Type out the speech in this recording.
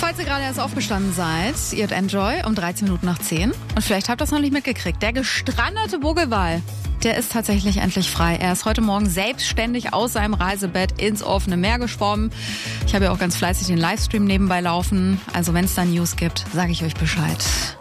Falls ihr gerade erst aufgestanden seid, ihr habt Enjoy um 13 Minuten nach 10. Und vielleicht habt ihr das noch nicht mitgekriegt. Der gestrandete Buckelwal, der ist tatsächlich endlich frei. Er ist heute Morgen selbstständig aus seinem Reisebett ins offene Meer geschwommen. Ich habe ja auch ganz fleißig den Livestream nebenbei laufen. Also wenn es da News gibt, sage ich euch Bescheid.